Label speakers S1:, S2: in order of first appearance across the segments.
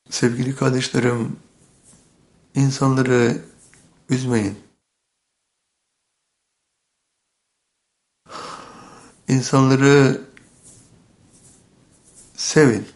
S1: Sevgili kardeşlerim, insanları üzmeyin. İnsanları sevin.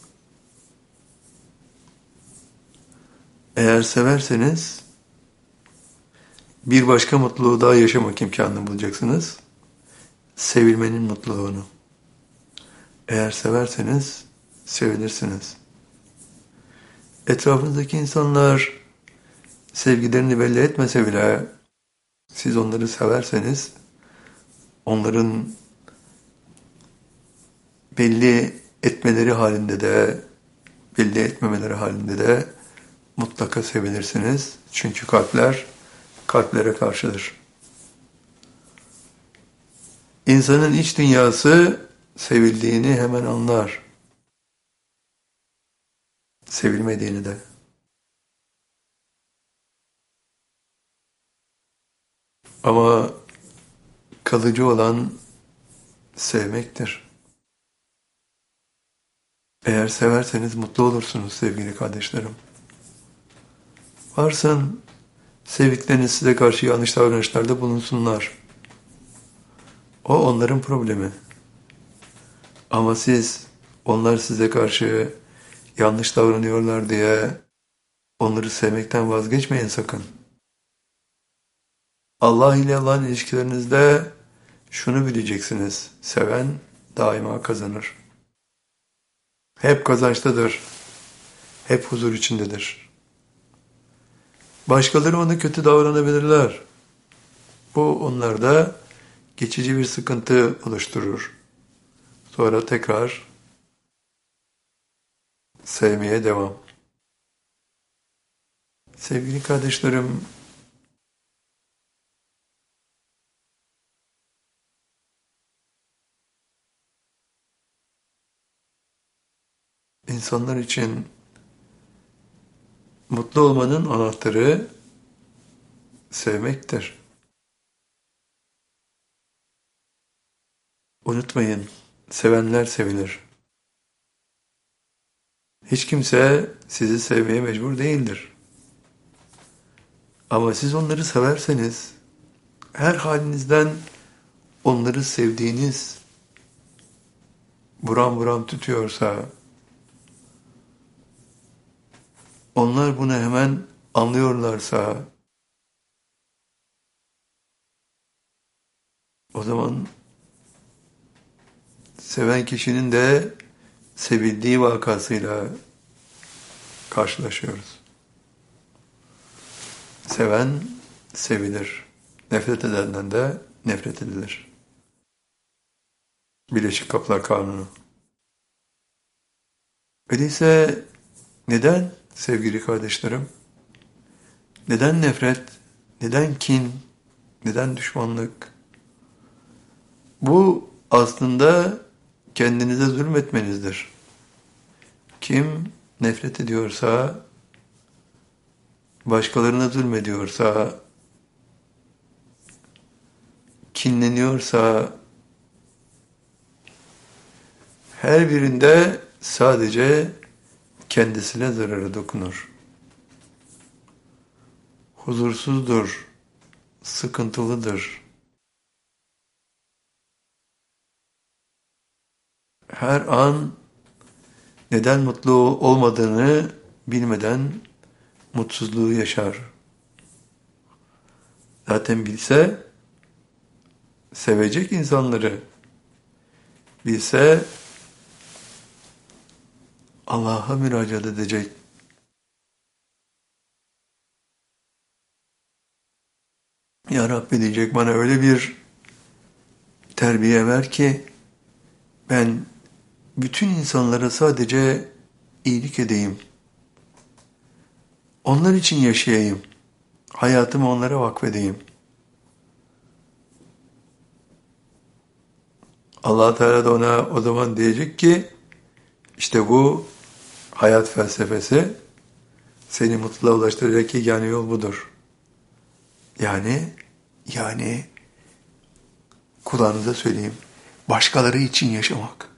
S1: Eğer severseniz bir başka mutluluğu daha yaşamak imkanını bulacaksınız. Sevilmenin mutluluğunu. Eğer severseniz sevilirsiniz. Etrafınızdaki insanlar sevgilerini belli etmese bile siz onları severseniz onların belli etmeleri halinde de belli etmemeleri halinde de mutlaka sevilirsiniz. Çünkü kalpler kalplere karşıdır. İnsanın iç dünyası sevildiğini hemen anlar. Sevilmediğini de. Ama kalıcı olan sevmektir. Eğer severseniz mutlu olursunuz sevgili kardeşlerim. Varsın sevdikleriniz size karşı yanlış davranışlarda bulunsunlar. O onların problemi. Ama siz onlar size karşı yanlış davranıyorlar diye onları sevmekten vazgeçmeyin sakın. Allah ile olan ilişkilerinizde şunu bileceksiniz. Seven daima kazanır. Hep kazançtadır. Hep huzur içindedir. Başkaları ona kötü davranabilirler. Bu onlarda geçici bir sıkıntı oluşturur. Sonra tekrar sevmeye devam. Sevgili kardeşlerim, insanlar için mutlu olmanın anahtarı sevmektir. Unutmayın, sevenler sevilir. Hiç kimse sizi sevmeye mecbur değildir. Ama siz onları severseniz, her halinizden onları sevdiğiniz buram buram tutuyorsa, onlar bunu hemen anlıyorlarsa, o zaman seven kişinin de sevildiği vakasıyla karşılaşıyoruz. Seven sevilir. Nefret edenden de nefret edilir. Birleşik Kapılar Kanunu. Öyleyse neden sevgili kardeşlerim? Neden nefret? Neden kin? Neden düşmanlık? Bu aslında kendinize zulmetmenizdir. Kim nefret ediyorsa, başkalarına zulmediyorsa, kinleniyorsa, her birinde sadece kendisine zararı dokunur. Huzursuzdur, sıkıntılıdır. Her an neden mutlu olmadığını bilmeden mutsuzluğu yaşar. Zaten bilse sevecek insanları, bilse Allah'a müracaat edecek. Ya Rabbi diyecek, bana öyle bir terbiye ver ki ben bütün insanlara sadece iyilik edeyim. Onlar için yaşayayım. Hayatımı onlara vakfedeyim. Allah Teala da ona o zaman diyecek ki işte bu hayat felsefesi, seni mutluluğa ulaştıracak yegane yol budur. Yani kulağınıza söyleyeyim, başkaları için yaşamak.